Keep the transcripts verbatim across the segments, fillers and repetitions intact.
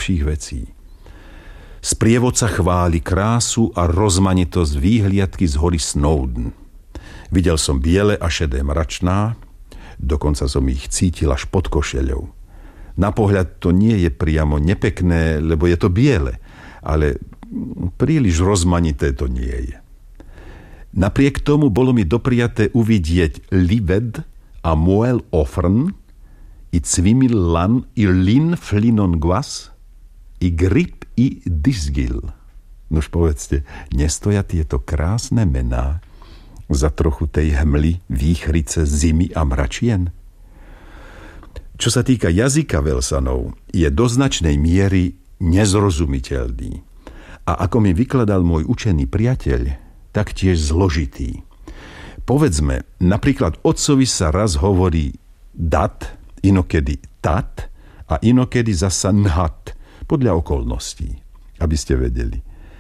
najlepších vecí. Sprievodca chváli krásu a rozmanitosť výhliadky z hory Snowdon. Videl som biele a šedé mračná, dokonca som ich cítil až pod košeľou. Na pohľad to nie je priamo nepekné, lebo je to biele, ale príliš rozmanité to nie je. Napriek tomu bolo mi dopriaté uvidieť Lived a Moel Offrn, i Cvimil Lan, i Lin Flinon Gwas, i Grip, i Disgil. Nož povedzte, nestoja tieto krásne mená za trochu tej hmly, výchrice, zimy a mračien? Čo sa týka jazyka Velsanov, je do značnej miery nezrozumiteľný. A ako mi vykladal môj učený priateľ, taktiež zložitý. Povedzme, napríklad otcovi sa raz hovorí dat, inokedy tat a inokedy zasa nhat, podľa okolností, aby ste vedeli.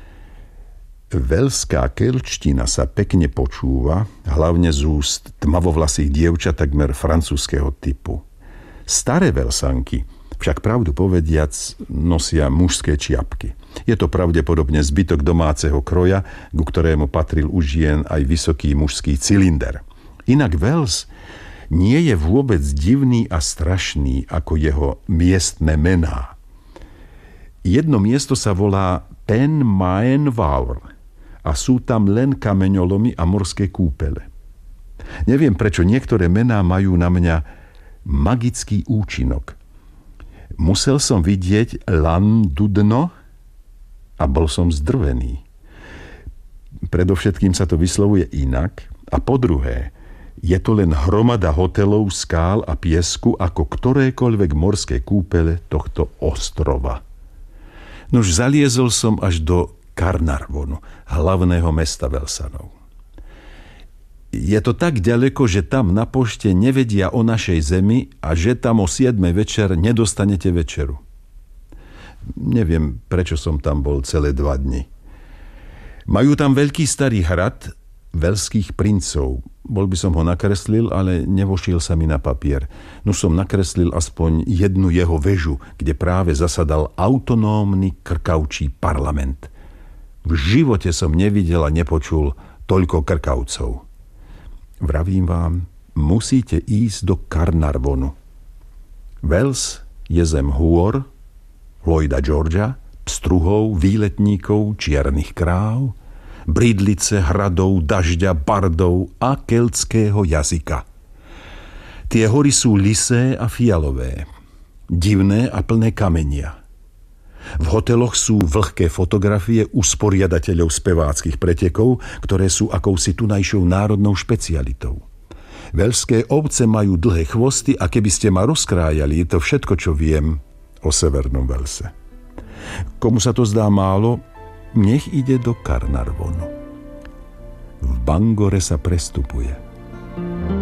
Velská keľčtina sa pekne počúva, hlavne z úst tmavovlasých dievčat takmer francúzskeho typu. Staré Velsanky však pravdu povediac nosia mužské čiapky. Je to pravdepodobne zbytok domáceho kroja, ku ktorému patril u žien aj vysoký mužský cylinder. Inak Wels nie je vôbec divný a strašný ako jeho miestne mená. Jedno miesto sa volá Pen Maen Vaur a sú tam len kameňolomy a morské kúpele. Neviem, prečo niektoré mená majú na mňa magický účinok. Musel som vidieť Lan Dudno a bol som zdrvený. Predovšetkým sa to vyslovuje inak a po druhé, je to len hromada hotelov, skál a piesku ako ktorékoľvek morské kúpele tohto ostrova. Nož zaliezol som až do Carnarvonu, hlavného mesta Velsanov. Je to tak ďaleko, že tam na pošte nevedia o našej zemi a že tam o siedmej večer nedostanete večeru. Neviem, prečo som tam bol celé dva dni. Majú tam veľký starý hrad velských princov. Bol by som ho nakreslil, ale nevošiel sa mi na papier. No som nakreslil aspoň jednu jeho väžu, kde práve zasadal autonómny krkavčí parlament. V živote som nevidel a nepočul toľko krkavcov. Vravím vám, musíte ísť do Carnarvonu. Wels je zem hôr, Lloyda Georgia, pstruhov, výletníkov, čiernych kráv, bridlice, hradov, dažďa, bardov a keltského jazyka. Tie hory sú lisé a fialové, divné a plné kamenia. V hoteloch sú vlhké fotografie usporiadateľov speváckych pretekov, ktoré sú akousi tunajšou národnou špecialitou. Velské ovce majú dlhé chvosty a keby ste ma rozkrájali, je to všetko, čo viem o severnom Velse. Komu sa to zdá málo, nech ide do Carnarvonu. V Bangore sa prestupuje.